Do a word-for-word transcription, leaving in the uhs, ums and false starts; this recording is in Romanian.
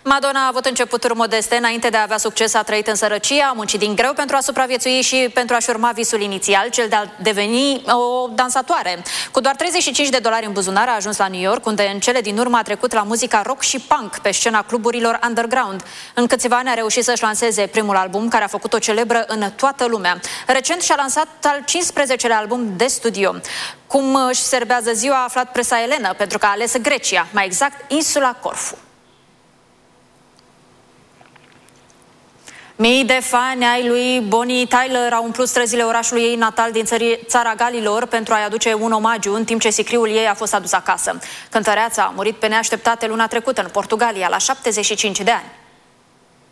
Madonna a avut începuturi modeste. Înainte de a avea succes, a trăit în sărăcie, a muncit din greu pentru a supraviețui și pentru a-și urma visul inițial, cel de a deveni o dansatoare. Cu doar treizeci și cinci de dolari în buzunar a ajuns la New York, unde în cele din urmă a trecut la muzica rock și punk pe scena cluburilor underground. În câțiva ani a reușit să-și lanseze primul album, care a făcut-o celebră în toată lumea. Recent și-a lansat al cincisprezecelea album de studio. Cum își serbează ziua a aflat presa elenă, pentru că a ales Grecia, mai exact insula Corfu. Mii de fani ai lui Bonnie Tyler au umplut străzile orașului ei natal din țări, țara Galilor pentru a-i aduce un omagiu, în timp ce sicriul ei a fost adus acasă. Cântăreața a murit pe neașteptate luna trecută în Portugalia, la șaptezeci și cinci de ani.